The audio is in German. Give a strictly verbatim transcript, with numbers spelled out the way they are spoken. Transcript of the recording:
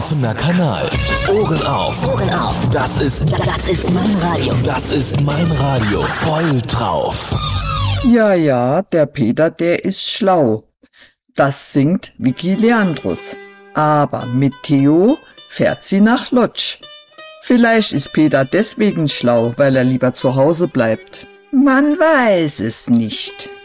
Offener Kanal. Ohren auf. Ohren auf. Das ist, Das ist mein Radio. das ist mein Radio. Voll drauf. Ja, ja, der Peter, der ist schlau. Das singt Vicky Leandros. Aber mit Theo fährt sie nach Lodz. Vielleicht ist Peter deswegen schlau, weil er lieber zu Hause bleibt. Man weiß es nicht.